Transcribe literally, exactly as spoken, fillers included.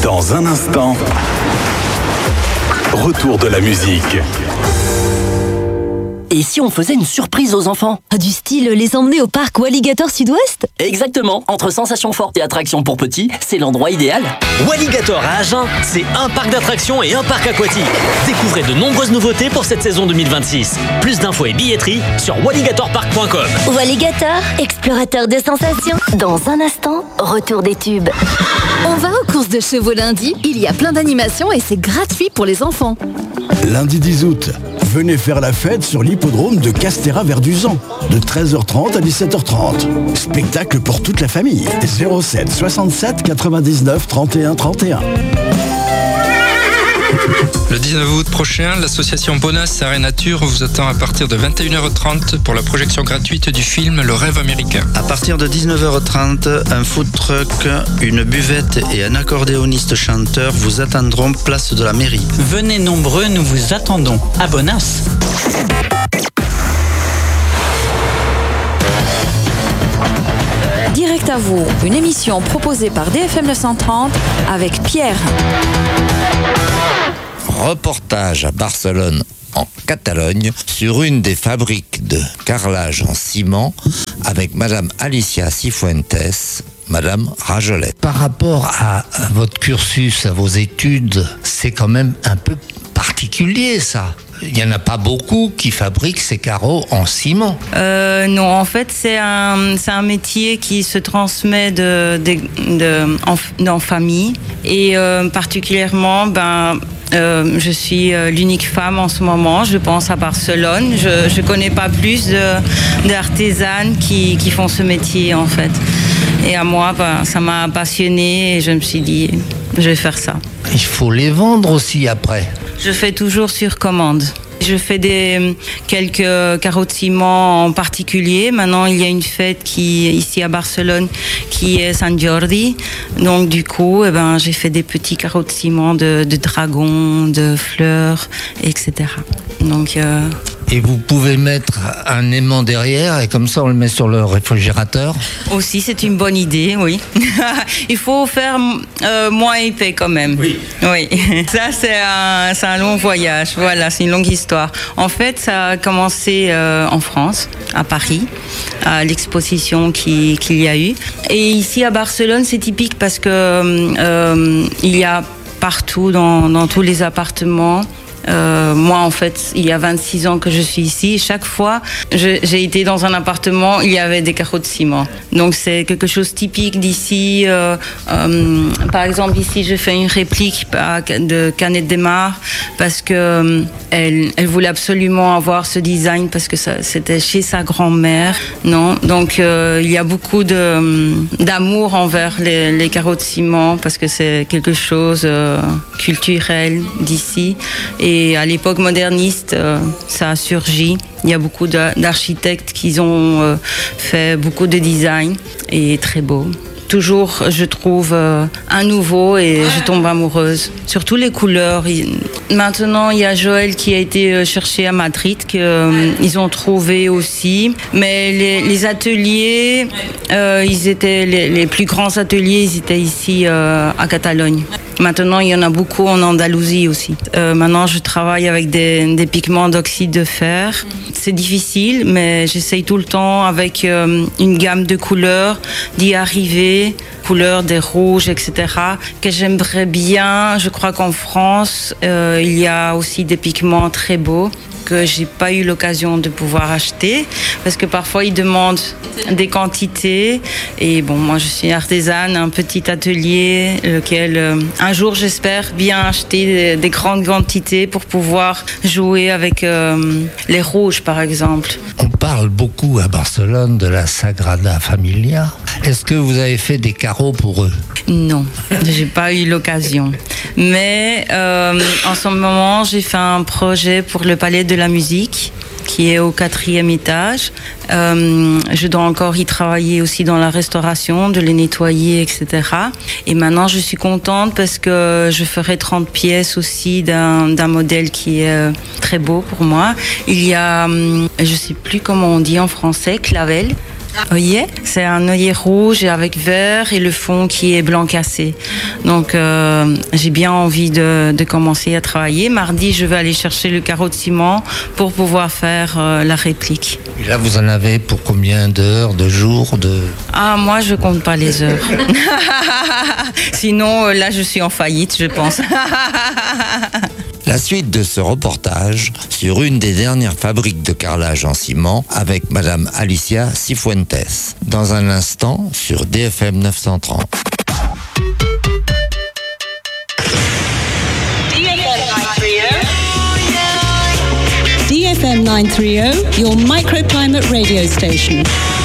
Dans un instant, retour de la musique. Et si on faisait une surprise aux enfants ? Du style les emmener au parc Walligator Sud-Ouest ? Exactement, entre sensations fortes et attractions pour petits, c'est l'endroit idéal. Walligator à Agen, c'est un parc d'attractions et un parc aquatique. Découvrez de nombreuses nouveautés pour cette saison deux mille vingt-six. Plus d'infos et billetterie sur walligator park point com. Walligator, explorateur de sensations. Dans un instant, retour des tubes. On va aux courses de chevaux lundi, il y a plein d'animations et c'est gratuit pour les enfants. Lundi dix août, venez faire la fête sur l'hippodrome de Castéra-Verduzan, de treize heures trente à dix-sept heures trente. Spectacle pour toute la famille, zéro sept soixante-sept quatre-vingt-dix-neuf trente et un trente et un. Le dix-neuf août prochain, l'association Bonas Arts et Nature vous attend à partir de vingt et une heures trente pour la projection gratuite du film Le Rêve américain. À partir de dix-neuf heures trente, un food truck, une buvette et un accordéoniste chanteur vous attendront place de la mairie. Venez nombreux, nous vous attendons. À Bonas. Direct à vous, une émission proposée par D F M neuf cent trente avec Pierre. Reportage à Barcelone, en Catalogne, sur une des fabriques de carrelage en ciment avec Madame Alicia Cifuentes, Madame Rajolet. Par rapport à votre cursus, à vos études, c'est quand même un peu particulier ça. Il n'y en a pas beaucoup qui fabriquent ces carreaux en ciment. Euh, non, en fait, c'est un, c'est un métier qui se transmet de, de, de, en, en famille. Et euh, particulièrement, ben, euh, je suis l'unique femme en ce moment, je pense, à Barcelone. Je ne connais pas plus de, d'artisanes qui, qui font ce métier, en fait. Et à moi, ben, ça m'a passionnée et je me suis dit, je vais faire ça. Il faut les vendre aussi après. Je fais toujours sur commande. Je fais des, quelques carreaux de ciment en particulier. Maintenant, il y a une fête qui, ici à Barcelone qui est Sant Jordi. Donc, du coup, eh ben, j'ai fait des petits carreaux de ciment de, de dragons, de fleurs, et cetera. Donc, euh... Et vous pouvez mettre un aimant derrière et comme ça on le met sur le réfrigérateur. Aussi, c'est une bonne idée, oui. Il faut faire euh, moins épais quand même. Oui. Oui. Ça, c'est un, c'est un long voyage. Voilà, c'est une longue histoire. En fait, ça a commencé euh, en France, à Paris, à l'exposition qui, qu'il y a eu. Et ici à Barcelone, c'est typique parce que euh, il y a partout, dans, dans tous les appartements. Euh, moi, en fait, il y a vingt-six ans que je suis ici. Chaque fois, je, j'ai été dans un appartement, il y avait des carreaux de ciment. Donc, c'est quelque chose typique d'ici. Euh, euh, par exemple, ici, je fais une réplique de Canet de Mar parce que euh, elle, elle voulait absolument avoir ce design parce que ça, c'était chez sa grand-mère. Non, donc euh, il y a beaucoup de d'amour envers les, les carreaux de ciment parce que c'est quelque chose euh, culturel d'ici. Et Et à l'époque moderniste, euh, ça a surgi. Il y a beaucoup d'architectes qui ont euh, fait beaucoup de design et très beau. Toujours, je trouve euh, un nouveau et je tombe amoureuse. Surtout les couleurs. Maintenant, il y a Joël qui a été cherché à Madrid, qu'ils euh, ont trouvé aussi. Mais les, les ateliers, euh, ils étaient les, les plus grands ateliers, ils étaient ici euh, à Catalogne. Maintenant, il y en a beaucoup en Andalousie aussi. Euh, maintenant, je travaille avec des, des pigments d'oxyde de fer. C'est difficile, mais j'essaye tout le temps avec euh, une gamme de couleurs d'y arriver, couleurs des rouges, et cetera, que j'aimerais bien. Je crois qu'en France, euh, il y a aussi des pigments très beaux que j'ai pas eu l'occasion de pouvoir acheter parce que parfois ils demandent des quantités et bon, moi je suis artisane, un petit atelier lequel euh, un jour j'espère bien acheter des, des grandes quantités pour pouvoir jouer avec euh, les rouges par exemple. On parle beaucoup à Barcelone de la Sagrada Familia. Est-ce que vous avez fait des carreaux pour eux? Non, j'ai pas eu l'occasion. Mais euh, en ce moment, j'ai fait un projet pour le Palais de la Musique qui est au quatrième étage. Euh, je dois encore y travailler aussi dans la restauration, de les nettoyer, et cetera. Et maintenant, je suis contente parce que je ferai trente pièces aussi d'un, d'un modèle qui est euh, très beau pour moi. Il y a, euh, je sais plus comment on dit en français, clavel. œillet. C'est un œillet rouge avec vert et le fond qui est blanc cassé. Donc euh, j'ai bien envie de, de commencer à travailler. Mardi, je vais aller chercher le carreau de ciment pour pouvoir faire euh, la réplique. Et là, vous en avez pour combien d'heures, de jours, de... Ah, moi, je compte pas les heures. Sinon, là, je suis en faillite, je pense. La suite de ce reportage sur une des dernières fabriques de carrelage en ciment avec Madame Alicia Cifuentes. Dans un instant sur D F M neuf cent trente. D F M nine thirty, your microclimate radio station.